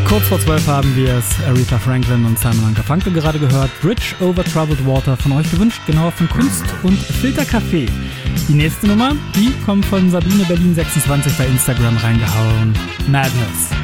Kurz vor 12 haben wir es, Aretha Franklin und Simon & Garfunkel gerade gehört. Bridge over Troubled Water, von euch gewünscht, genauer von Kunst und Filtercafé. Die nächste Nummer, die kommt von Sabine Berlin 26 bei Instagram reingehauen. Madness.